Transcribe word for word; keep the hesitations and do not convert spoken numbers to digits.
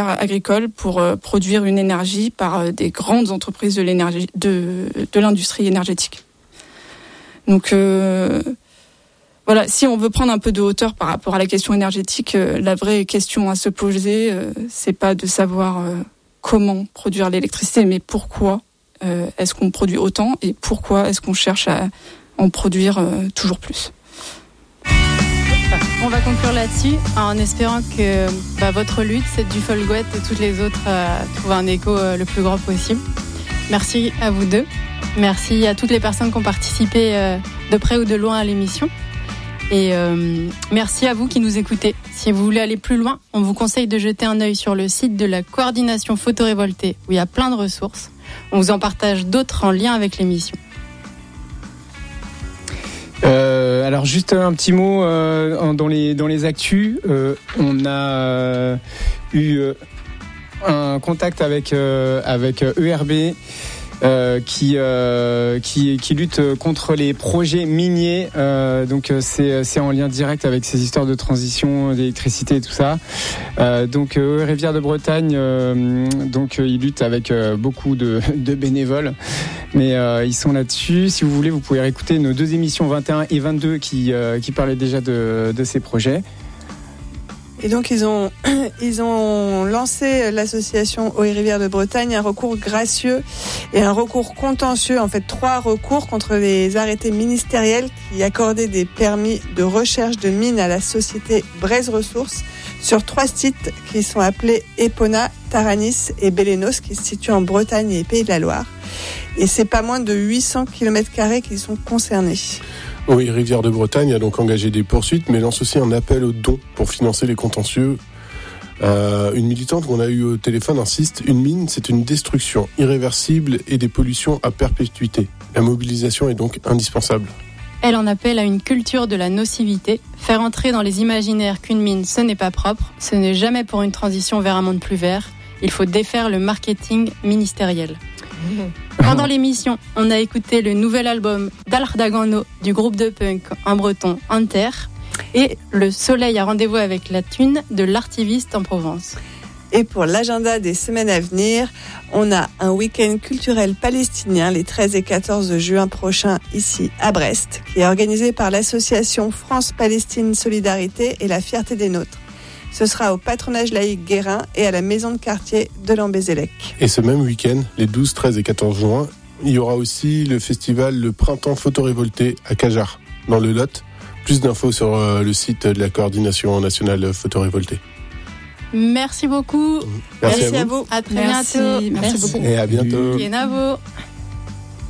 terres agricoles pour euh, produire une énergie par euh, des grandes entreprises de l'énergie, de, de l'industrie énergétique. Donc euh, voilà, si on veut prendre un peu de hauteur par rapport à la question énergétique, euh, la vraie question à se poser, euh, c'est pas de savoir euh, comment produire l'électricité, mais pourquoi euh, est-ce qu'on produit autant et pourquoi est-ce qu'on cherche à en produire euh, toujours plus. On va conclure là-dessus en espérant que bah, votre lutte, celle du Folgoët et toutes les autres, euh, trouvent un écho euh, le plus grand possible. Merci à vous deux. Merci à toutes les personnes qui ont participé euh, de près ou de loin à l'émission. Et euh, merci à vous qui nous écoutez. Si vous voulez aller plus loin, on vous conseille de jeter un œil sur le site de la coordination photorévoltée où il y a plein de ressources. On vous en partage d'autres en lien avec l'émission. Euh, alors juste un petit mot euh, dans les dans les actus, euh, on a euh, eu euh, un contact avec euh, avec E R B euh, qui euh, qui qui lutte contre les projets miniers. Euh, donc c'est c'est en lien direct avec ces histoires de transition d'électricité et tout ça. Euh, donc euh, Rivière de Bretagne, euh, donc euh, ils luttent avec euh, beaucoup de de bénévoles. Mais euh, ils sont là-dessus. Si vous voulez, vous pouvez réécouter nos deux émissions vingt et un et vingt-deux qui, euh, qui parlaient déjà de, de ces projets. Et donc, ils ont, ils ont lancé l'association Eau et Rivière de Bretagne un recours gracieux et un recours contentieux, en fait trois recours contre les arrêtés ministériels qui accordaient des permis de recherche de mines à la société Braise Ressources sur trois sites qui sont appelés Epona, Taranis et Bélénos, qui se situent en Bretagne et Pays de la Loire. Et c'est pas moins de huit cents kilomètres carrés qui sont concernés. Oui, Rivière de Bretagne a donc engagé des poursuites, mais lance aussi un appel aux dons pour financer les contentieux. Euh, une militante qu'on a eue au téléphone insiste, une mine, c'est une destruction irréversible et des pollutions à perpétuité. La mobilisation est donc indispensable. Elle en appelle à une culture de la nocivité, faire entrer dans les imaginaires qu'une mine, ce n'est pas propre, ce n'est jamais pour une transition vers un monde plus vert. Il faut défaire le marketing ministériel. Pendant l'émission, on a écouté le nouvel album d'Aldagano du groupe de punk en breton Anter et Le soleil a rendez-vous avec la thune de l'artiviste en Provence. Et pour l'agenda des semaines à venir, on a un week-end culturel palestinien les treize et quatorze juin prochains ici à Brest, qui est organisé par l'association France-Palestine Solidarité et la Fierté des Nôtres. Ce sera au patronage laïque Guérin et à la maison de quartier de Lambézélec. Et ce même week-end, les douze, treize et quatorze juin, il y aura aussi le festival Le Printemps Photorévolté à Cajar, dans le Lot. Plus d'infos sur le site de la coordination nationale photorévoltée. Merci beaucoup. Merci, Merci à à vous. vous. À très Merci. bientôt. Merci beaucoup. Et à bientôt. Bien à vous.